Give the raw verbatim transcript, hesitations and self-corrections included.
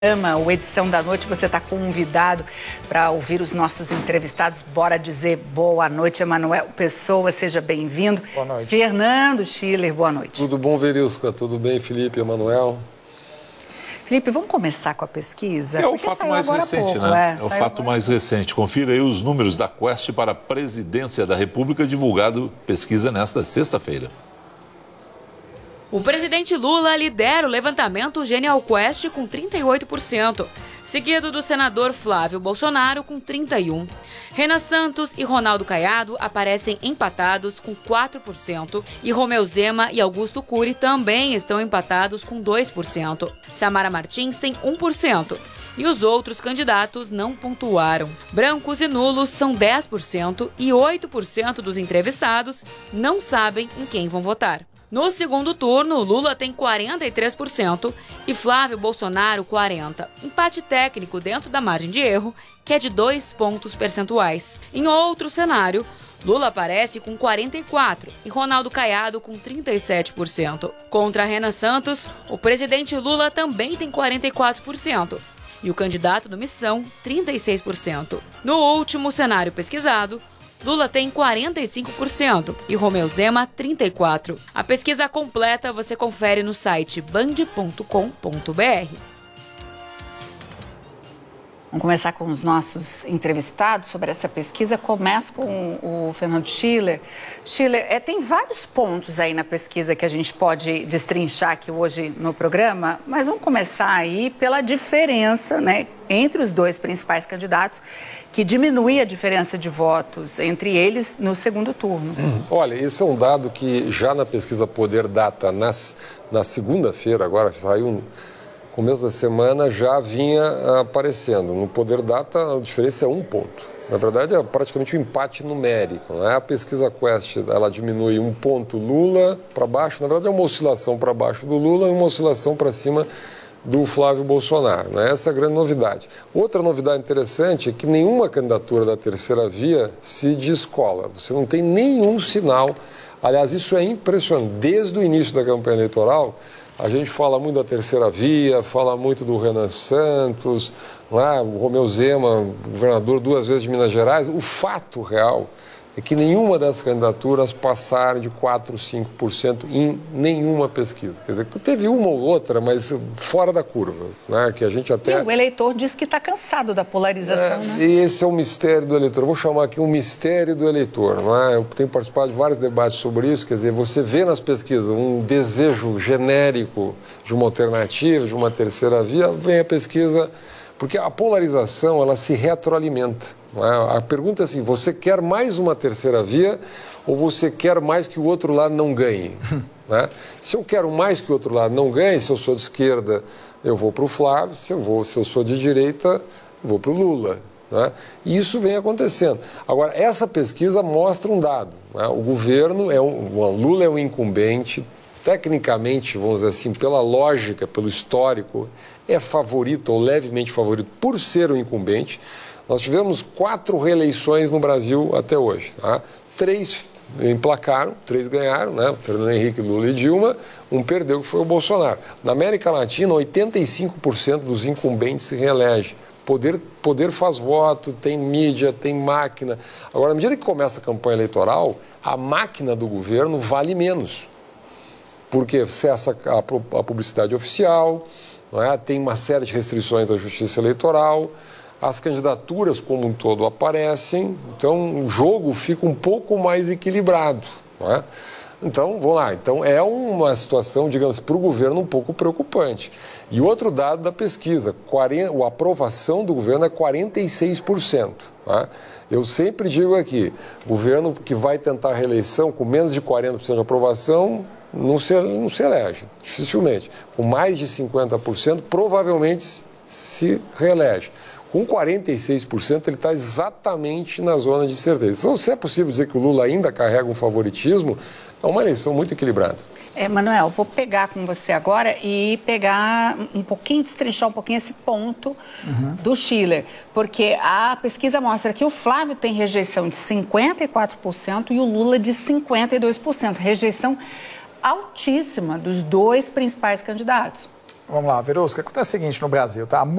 O Edição da Noite, você está convidado para ouvir os nossos entrevistados. Bora dizer boa noite, Emanuel Pessoa, seja bem-vindo. Boa noite. Fernando Schiller, boa noite. Tudo bom, Verisca? Tudo bem, Felipe, Emanuel? Felipe, vamos começar com a pesquisa? É o fato mais recente, pouco, né? É, é o fato mais recente. Confira aí os números da Quest para a Presidência da República, divulgado pesquisa nesta sexta-feira. O presidente Lula lidera o levantamento Genial Quest com trinta e oito por cento, seguido do senador Flávio Bolsonaro com trinta e um por cento. Renan Santos e Ronaldo Caiado aparecem empatados com quatro por cento e Romeu Zema e Augusto Cury também estão empatados com dois por cento. Samara Martins tem um por cento. E os outros candidatos não pontuaram. Brancos e nulos são dez por cento e oito por cento dos entrevistados não sabem em quem vão votar. No segundo turno, Lula tem quarenta e três por cento e Flávio Bolsonaro quarenta por cento. Empate técnico dentro da margem de erro, que é de dois pontos percentuais. Em outro cenário, Lula aparece com quarenta e quatro por cento e Ronaldo Caiado com trinta e sete por cento. Contra Renan Santos, o presidente Lula também tem quarenta e quatro por cento e o candidato do Missão, trinta e seis por cento. No último cenário pesquisado, Lula tem quarenta e cinco por cento e Romeu Zema trinta e quatro por cento. A pesquisa completa você confere no site band ponto com ponto br. Vamos começar com os nossos entrevistados sobre essa pesquisa. Começo com o Fernando Schiller. Schiller, é, tem vários pontos aí na pesquisa que a gente pode destrinchar aqui hoje no programa, mas vamos começar aí pela diferença, né, entre os dois principais candidatos, que diminui a diferença de votos entre eles no segundo turno. Hum, olha, esse é um dado que já na pesquisa Poder Data, nas, na segunda-feira, agora saiu um... começo da semana já vinha aparecendo. No Poder Data, a diferença é um ponto. Na verdade, é praticamente um empate numérico. Né? A pesquisa Quest, ela diminui um ponto Lula para baixo. Na verdade, é uma oscilação para baixo do Lula e uma oscilação para cima do Flávio Bolsonaro. Né? Essa é a grande novidade. Outra novidade interessante é que nenhuma candidatura da terceira via se descola. Você não tem nenhum sinal. Aliás, isso é impressionante. Desde o início da campanha eleitoral, a gente fala muito da terceira via, fala muito do Renan Santos, lá, o Romeu Zema, governador duas vezes de Minas Gerais. O fato real é que nenhuma dessas candidaturas passaram de quatro, cinco por cento em nenhuma pesquisa. Quer dizer, teve uma ou outra, mas fora da curva, né? Que a gente até... E o eleitor diz que está cansado da polarização, é, né? E esse é o mistério do eleitor. Eu vou chamar aqui um mistério do eleitor, não é? Eu tenho participado de vários debates sobre isso. Quer dizer, você vê nas pesquisas um desejo genérico de uma alternativa, de uma terceira via, vem a pesquisa... Porque a polarização, ela se retroalimenta. Não é? A pergunta é assim, você quer mais uma terceira via ou você quer mais que o outro lado não ganhe? Né? Se eu quero mais que o outro lado não ganhe, se eu sou de esquerda, eu vou para o Flávio, se eu, vou, se eu sou de direita, eu vou para o Lula. Né? E isso vem acontecendo. Agora, essa pesquisa mostra um dado. Né? O governo, é um, o Lula é um incumbente, tecnicamente, vamos dizer assim, pela lógica, pelo histórico, é favorito ou levemente favorito por ser o incumbente. Nós tivemos quatro reeleições no Brasil até hoje. Tá? Três emplacaram, três ganharam, né? Fernando Henrique, Lula e Dilma. Um perdeu, que foi o Bolsonaro. Na América Latina, oitenta e cinco por cento dos incumbentes se reelegem. Poder, poder faz voto, tem mídia, tem máquina. Agora, à medida que começa a campanha eleitoral, a máquina do governo vale menos. Porque cessa a, a publicidade oficial, não é? Tem uma série de restrições da justiça eleitoral, as candidaturas como um todo aparecem, então o jogo fica um pouco mais equilibrado. Não é? Então, vamos lá, então é uma situação, digamos, para o governo um pouco preocupante. E outro dado da pesquisa, quarenta, a aprovação do governo é quarenta e seis por cento. Tá? Eu sempre digo aqui, governo que vai tentar a reeleição com menos de quarenta por cento de aprovação, não se, não se elege, dificilmente. Com mais de cinquenta por cento, provavelmente se reelege. Com quarenta e seis por cento, ele está exatamente na zona de certeza. Então, se é possível dizer que o Lula ainda carrega um favoritismo, é uma eleição muito equilibrada. É, Manuel, vou pegar com você agora e pegar um pouquinho, destrinchar um pouquinho esse ponto uhum. do Schiller, porque a pesquisa mostra que o Flávio tem rejeição de cinquenta e quatro por cento e o Lula de cinquenta e dois por cento, rejeição altíssima dos dois principais candidatos. Vamos lá, Verusca, acontece o seguinte no Brasil, tá?